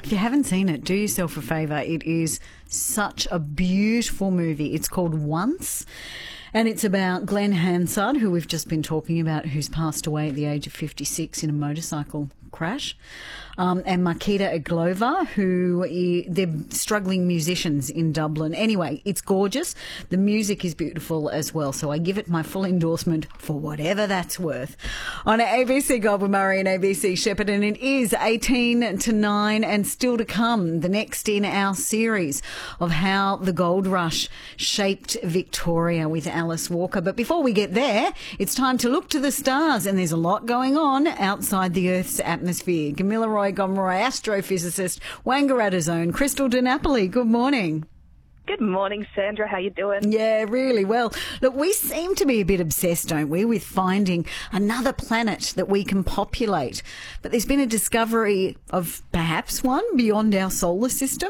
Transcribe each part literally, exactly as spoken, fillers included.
If you haven't seen it, do yourself a favour. It is such a beautiful movie. It's called Once. And it's about Glenn Hansard, who we've just been talking about, who's passed away at the age of fifty-six in a motorcycle crash. Um, and Marketa Iglova, who i- they're struggling musicians in Dublin. Anyway, it's gorgeous. The music is beautiful as well. So I give it my full endorsement for whatever that's worth. On A B C Gold with Murray and A B C Shepherd, and it is eighteen to nine and still to come. The next in our series of how the gold rush shaped Victoria with Alice Walker. But before we get there, it's time to look to the stars, and there's a lot going on outside the Earth's atmosphere. Camilla Roy Gomeroy, astrophysicist, Wangaratta Zone, Crystal DiNapoli. Good morning. Good morning, Sandra. How you doing? Yeah, really well. Look, we seem to be a bit obsessed, don't we, with finding another planet that we can populate. But there's been a discovery of perhaps one beyond our solar system.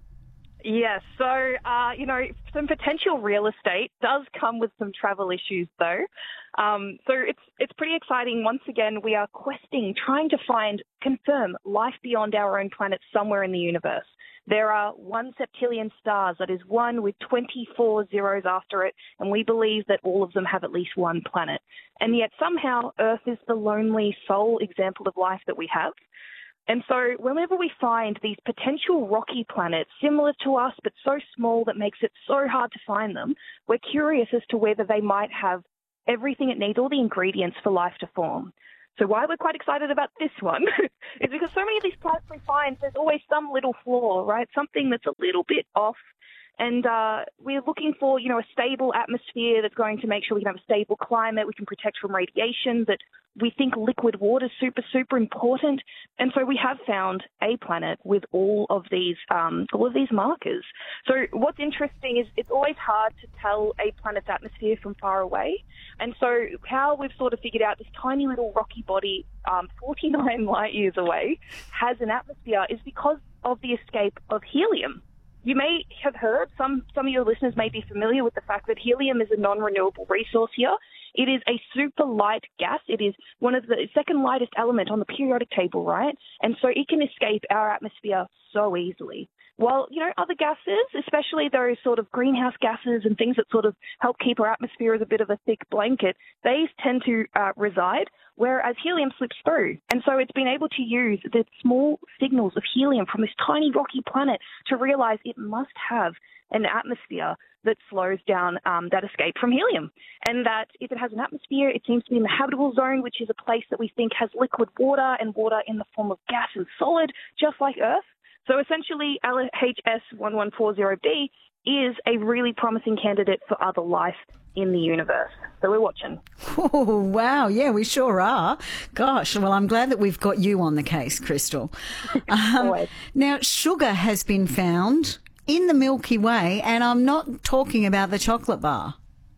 Yes. So, uh, you know, some potential real estate does come with some travel issues, though. Um, so it's it's pretty exciting. Once again, we are questing, trying to find, confirm life beyond our own planet somewhere in the universe. There are one septillion stars, that is one with twenty-four zeros after it, and we believe that all of them have at least one planet. And yet somehow Earth is the lonely sole example of life that we have. And so whenever we find these potential rocky planets similar to us but so small that makes it so hard to find them, we're curious as to whether they might have everything it needs, all the ingredients for life to form. So why we're quite excited about this one is because so many of these planets we find, there's always some little flaw, right? Something that's a little bit off. And uh, we're looking for, you know, a stable atmosphere that's going to make sure we can have a stable climate, we can protect from radiation, that we think liquid water is super, super important. And so we have found a planet with all of these um, all of these markers. So what's interesting is it's always hard to tell a planet's atmosphere from far away. And so how we've sort of figured out this tiny little rocky body um, forty-nine light years away has an atmosphere is because of the escape of helium. You may have heard, some, some of your listeners may be familiar with the fact that helium is a non-renewable resource here. It is a super light gas. It is one of the second lightest element on the periodic table, right? And so it can escape our atmosphere so easily. While, you know, other gases, especially those sort of greenhouse gases and things that sort of help keep our atmosphere as a bit of a thick blanket, they tend to uh, reside, whereas helium slips through. And so it's been able to use the small signals of helium from this tiny rocky planet to realize it must have an atmosphere that slows down um, that escape from helium. And that if it has an atmosphere, it seems to be in the habitable zone, which is a place that we think has liquid water and water in the form of gas and solid, just like Earth. So essentially, L H S one one four zero b is a really promising candidate for other life in the universe. So we're watching. Oh, wow. Yeah, we sure are. Gosh, well, I'm glad that we've got you on the case, Crystal. Um, now, sugar has been found in the Milky Way, and I'm not talking about the chocolate bar.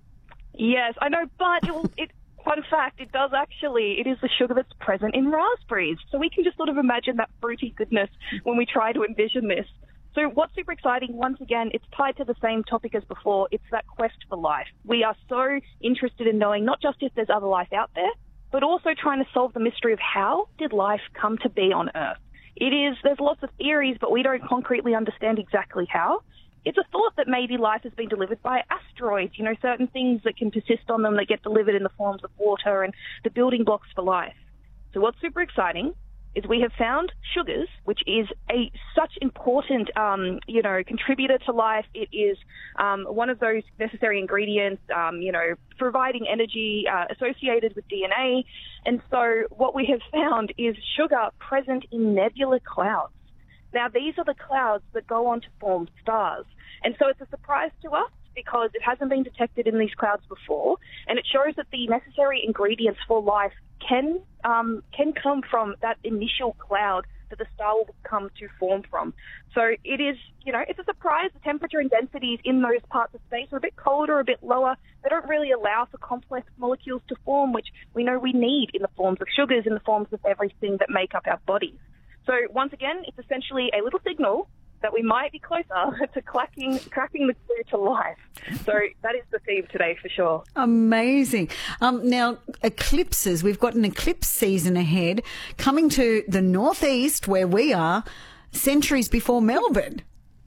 Yes, I know, but it will... It, Fun fact, it does actually, it is the sugar that's present in raspberries. So we can just sort of imagine that fruity goodness when we try to envision this. So what's super exciting, once again, it's tied to the same topic as before. It's that quest for life. We are so interested in knowing not just if there's other life out there, but also trying to solve the mystery of how did life come to be on Earth. It is, there's lots of theories, but we don't concretely understand exactly how. It's a thought that maybe life has been delivered by asteroids, you know, certain things that can persist on them that get delivered in the forms of water and the building blocks for life. So what's super exciting is we have found sugars, which is a such important, um, you know, contributor to life. It is um, one of those necessary ingredients, um, you know, providing energy uh, associated with D N A. And so what we have found is sugar present in nebula clouds. Now, these are the clouds that go on to form stars. And so it's a surprise to us because it hasn't been detected in these clouds before. And it shows that the necessary ingredients for life can um, can come from that initial cloud that the star will come to form from. So it is, you know, it's a surprise. The temperature and densities in those parts of space are a bit colder, a bit lower. They don't really allow for complex molecules to form, which we know we need in the forms of sugars, in the forms of everything that make up our bodies. So once again, it's essentially a little signal that we might be closer to cracking, cracking the clue to life. So that is the theme today for sure. Amazing. Um, now, eclipses, we've got an eclipse season ahead coming to the northeast where we are. centuries before Melbourne.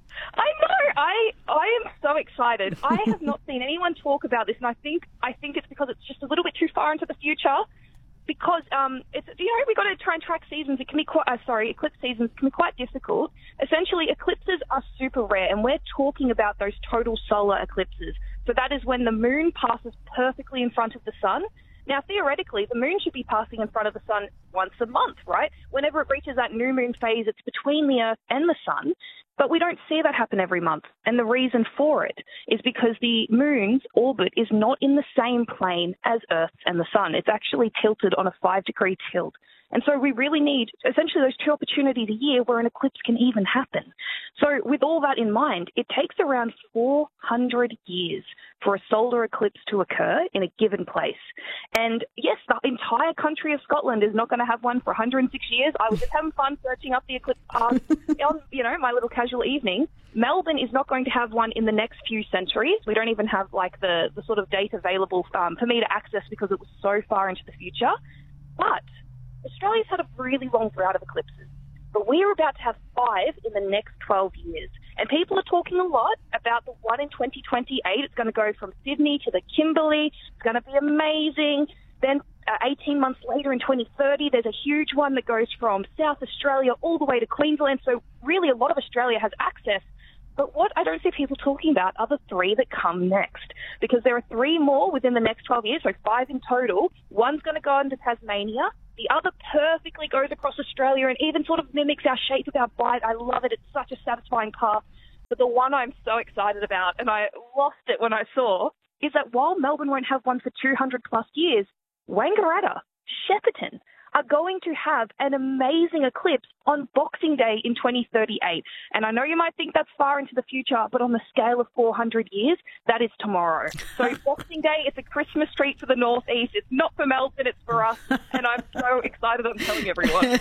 I know. I I am so excited. I have not seen anyone talk about this, and I think I think it's because it's just a little bit too far into the future. Because um, it's you know we've got to try and track seasons. It can be quite uh, sorry, eclipse seasons can be quite difficult. Essentially, eclipses are super rare, and we're talking about those total solar eclipses. So that is when the moon passes perfectly in front of the sun. Now, theoretically, the moon should be passing in front of the sun once a month, right? Whenever it reaches that new moon phase, it's between the Earth and the sun. But we don't see that happen every month. And the reason for it is because the moon's orbit is not in the same plane as Earth's and the sun. It's actually tilted on a five degree tilt. And so we really need essentially those two opportunities a year where an eclipse can even happen. So with all that in mind, it takes around four hundred years for a solar eclipse to occur in a given place. And yes, the entire country of Scotland is not going to have one for one hundred six years. I was just having fun searching up the eclipse path on, you know, my little casual evening. Melbourne is not going to have one in the next few centuries. We don't even have like the, the sort of date available um, for me to access because it was so far into the future. But Australia's had a really long drought of eclipses, but we are about to have five in the next twelve years. And people are talking a lot about the one in twenty twenty-eight. It's going to go from Sydney to the Kimberley. It's going to be amazing. Then uh, eighteen months later in twenty thirty, there's a huge one that goes from South Australia all the way to Queensland. So really a lot of Australia has access. But what I don't see people talking about are the three that come next, because there are three more within the next twelve years, so five in total. One's going to go into Tasmania. The other perfectly goes across Australia and even sort of mimics our shape of our bite. I love it. It's such a satisfying path. But the one I'm so excited about, and I lost it when I saw, is that while Melbourne won't have one for two hundred plus years, Wangaratta, Shepparton are going to have an amazing eclipse on Boxing Day in twenty thirty-eight. And I know you might think that's far into the future, but on the scale of four hundred years, that is tomorrow. So Boxing Day, it's a Christmas treat for the Northeast. It's not for Melbourne, it's for us. And I'm so excited, I'm telling everyone.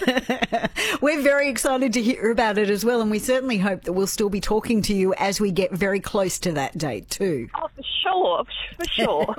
We're very excited to hear about it as well. And we certainly hope that we'll still be talking to you as we get very close to that date too. Oh, for sure, for sure.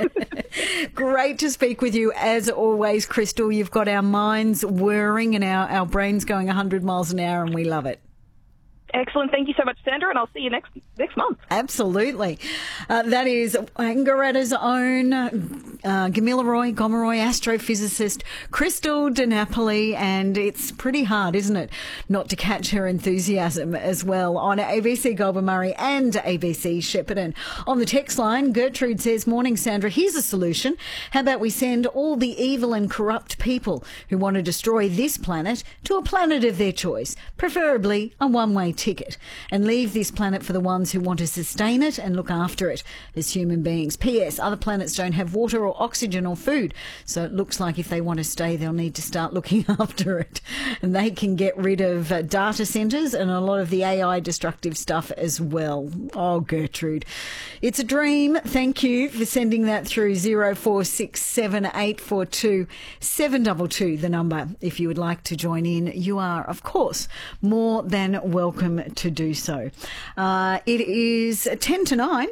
Great to speak with you as always, Crystal. You've got our minds whirring and our, our brains going one hundred miles an hour, and we love it. Excellent. Thank you so much, Sandra, and I'll see you next next month. Absolutely. Uh, that is Wangaratta's own uh, Gamilaroi Gomeroi astrophysicist, Crystal Di Napoli, and it's pretty hard, isn't it, not to catch her enthusiasm as well on A B C Goulburn Murray and A B C Shepparton. On the text line, Gertrude says, "Morning, Sandra. Here's a solution. How about we send all the evil and corrupt people who want to destroy this planet to a planet of their choice, preferably a one-way ticket, and leave this planet for the ones who want to sustain it and look after it as human beings. P S. Other planets don't have water or oxygen or food, so it looks like if they want to stay, they'll need to start looking after it. And they can get rid of uh, data centres and a lot of the A I destructive stuff as well." Oh, Gertrude. It's a dream. Thank you for sending that through. zero four six seven eight four two seven two two, the number, if you would like to join in. You are, of course, more than welcome to do so. Uh, it is ten to nine.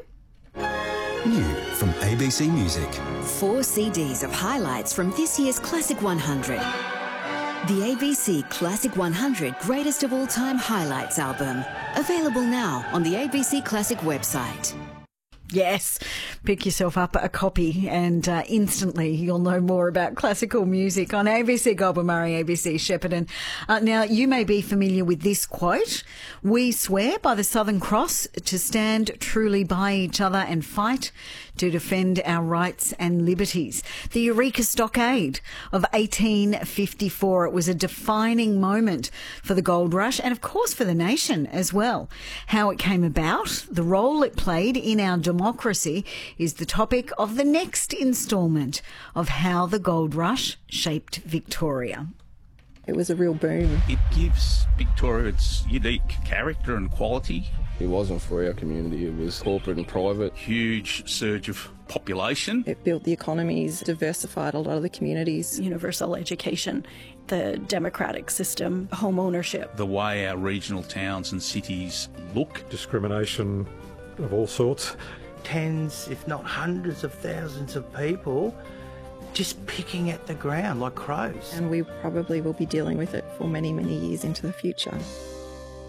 New from A B C Music. Four C Ds of highlights from this year's Classic one hundred. The A B C Classic one hundred Greatest of All Time Highlights album. Available now on the A B C Classic website. Yes, pick yourself up a copy and uh, instantly you'll know more about classical music on A B C Goulburn Murray, A B C Shepparton. Uh, now, you may be familiar with this quote: "We swear by the Southern Cross to stand truly by each other and fight to defend our rights and liberties." The Eureka Stockade of eighteen fifty-four. It was a defining moment for the gold rush and, of course, for the nation as well. How it came about, the role it played in our democracy, is the topic of the next instalment of How the Gold Rush Shaped Victoria. It was a real boom. It gives Victoria its unique character and quality. It wasn't for our community, it was corporate and private. Huge surge of population. It built the economies, diversified a lot of the communities. Universal education, the democratic system, home ownership. The way our regional towns and cities look. Discrimination of all sorts. Tens, if not hundreds of thousands of people just picking at the ground like crows. And we probably will be dealing with it for many, many years into the future.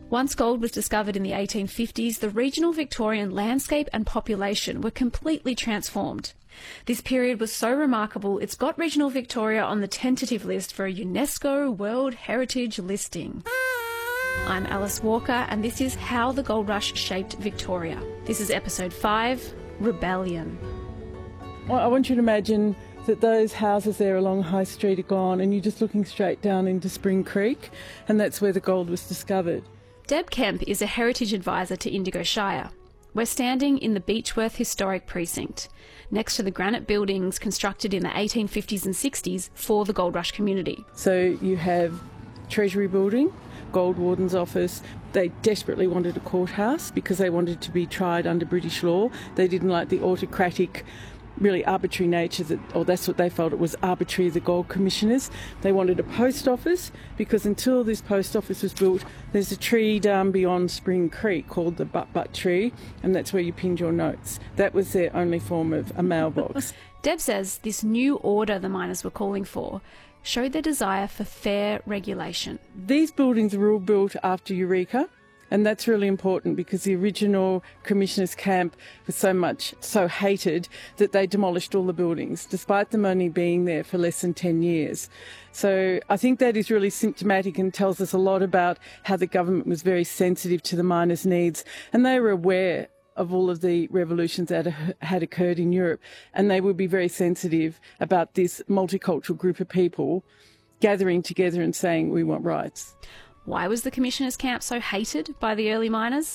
Once gold was discovered in the eighteen fifties, the regional Victorian landscape and population were completely transformed. This period was so remarkable, it's got regional Victoria on the tentative list for a UNESCO World Heritage listing. I'm Alice Walker, and this is How the Gold Rush Shaped Victoria. This is episode five, Rebellion. Well, I want you to imagine that those houses there along High Street are gone and you're just looking straight down into Spring Creek, and that's where the gold was discovered. Deb Kemp is a heritage advisor to Indigo Shire. We're standing in the Beechworth Historic Precinct, next to the granite buildings constructed in the eighteen fifties and sixties for the Gold Rush community. So you have Treasury Building, Gold Warden's office. They desperately wanted a courthouse because they wanted to be tried under British law. They didn't like the autocratic, really arbitrary nature, that, or that's what they felt it was arbitrary, the gold commissioners. They wanted a post office because until this post office was built, there's a tree down beyond Spring Creek called the Butt Butt Tree, and that's where you pinned your notes. That was their only form of a mailbox. Deb says this new order the miners were calling for showed their desire for fair regulation. These buildings were all built after Eureka, and that's really important because the original Commissioners' camp was so much, so hated that they demolished all the buildings, despite them only being there for less than ten years. So I think that is really symptomatic and tells us a lot about how the government was very sensitive to the miners' needs, and they were aware of all of the revolutions that had occurred in Europe, and they would be very sensitive about this multicultural group of people gathering together and saying, we want rights. Why was the Commissioners' camp so hated by the early miners?